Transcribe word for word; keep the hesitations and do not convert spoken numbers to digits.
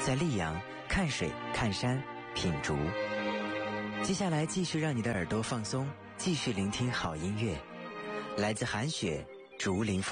在溧阳看水、看山、品竹。接下来继续让你的耳朵放松，继续聆听好音乐，来自韩雪《竹林风》。